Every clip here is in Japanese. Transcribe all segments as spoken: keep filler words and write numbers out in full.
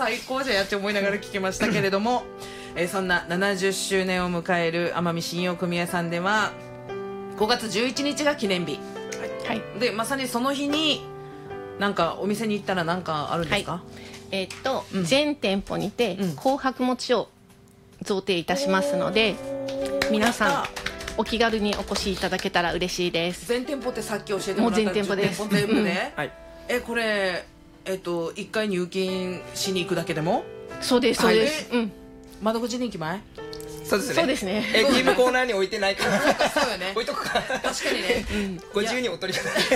最高じゃやって思いながら聞きましたけれども、えー、そんなななじゅっしゅうねんを迎える奄美信用組合さんではごがつじゅういちにちが記念日、はい、でまさにその日になんかお店に行ったら何かあるんですか？はい、 えー、っと、うん、全店舗にて紅白餅を贈呈いたしますので、うん、皆さんお気軽にお越しいただけたら嬉しいです。 全店舗ってさっき教えてもらったもう全店舗です。 全部ね、 うん、はい、 えこれえっといっかい入金しに行くだけでも？ そうですそうです、はい、うん、 窓口人気前？ そうですね。 そうですね。 えゲームコーナーに置いてないからそうよね。 置いとくか。 確かにね、 うん、ご自由にお取りください。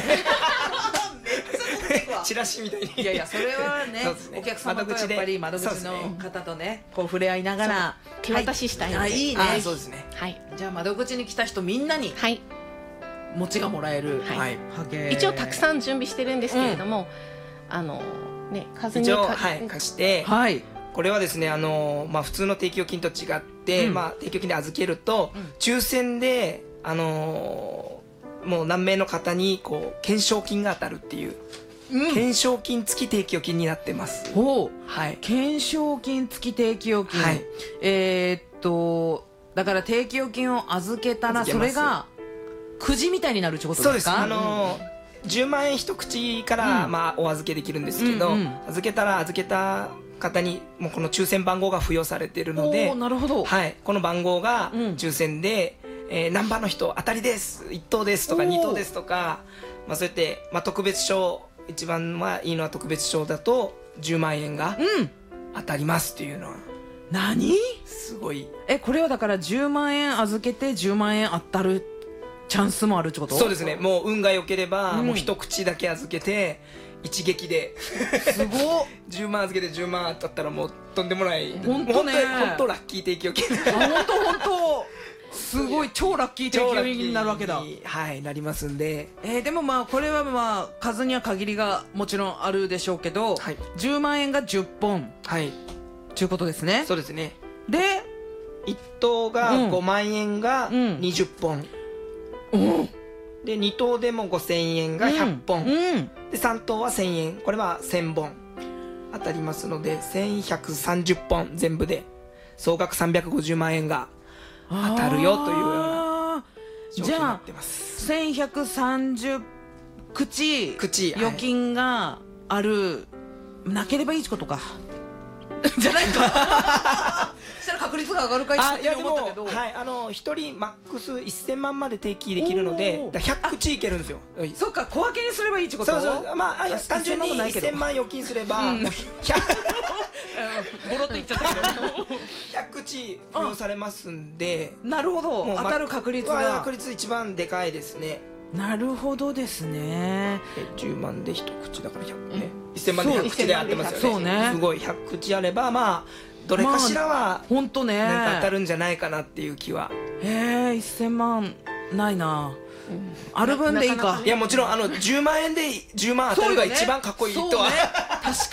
チラシみたいに。 いやいやそれは ね, ねお客様とやっぱり窓口の方とねこう触れ合いながら手渡ししたいので、はい、 いいね。 そうですね。 はい。じゃあ窓口に来た人みんなに餅がもらえる。 はい。一応たくさん準備してるんですけれども、うん、あのね数に一応はい貸して、はい。これはですねあのまあ普通の定期預金と違って、うん、まあ定期預金で預けると、うん、抽選であのもう何名の方にこう懸賞金が当たるっていう。うん、懸賞金付き定期預金になってます。 ほう、はい、懸賞金付き定期預金、はい、えー、っとだから定期預金を預けたらそれがくじみたいになるってことですか？ そうです。あのーうん、じゅうまんえん一口から、うん、まあ、お預けできるんですけど、うんうん、預けたら預けた方にもうこの抽選番号が付与されているので、 おー、なるほど、 はい、この番号が抽選で、うん、えー、何番の人当たりですいっ等ですとかに等ですとか、まあ、そうやって、まあ、特別賞一番はいいのは特別賞だとじゅうまんえんが当たりますっていうのは、うん、 何すごい。 えこれはだからじゅうまんえん預けてじゅうまんえん当たるチャンスもあるってこと？ そうですね。もう運が良ければ、うん、もう一口だけ預けて一撃ですごっじゅうまん預けてじゅうまん当たったらもうとんでもない本当ね、 本当ラッキー定期預金本当本当すごい超ラッキー定期預金になるわけだ。 はいなりますんで、 えー、でもまあこれはまあ数には限りがもちろんあるでしょうけど、はい、じゅうまんえんがじゅっぽんはいということですね。 そうですね。 でいっ等がごまんえんがにじゅっぽん、うん、でに等でもごせんえんがひゃっぽん、うんうん、でさん等はせんえん、これはせんぼん当たりますのでせんひゃくさんじゅっぽん全部で総額さんびゃくごじゅうまんえんが当たるよというような状況になってます。 じゃあせんひゃくさんじゅう口預金がある、はい、なければいいってことかじゃないかしたら確率が上がるかいって思ったけど、 はい、あのひとりマックスせんまんまで定期できるのでひゃく口いけるんですよ。 そっか小分けにすればいいってこと？ そうそう、まあ単純にせんまん預金すれば、うん、ひゃくボロっていっちゃったけどひゃく口付与されますんで、 なるほど、当たる確率が確率一番でかいですね。 なるほどですね。 じゅうまんで一口だからひゃくね、せんまんでひゃく口で合ってますよね。そうね、すごいひゃく口あればまあどれかしらは本当ねなんか当たるんじゃないかなっていう気は。 へえ、せんまんないな、うん、ある分でいいか。 いやもちろんあのじゅうまんえんでじゅうまん当たるが一番かっこいいとは、ね、確か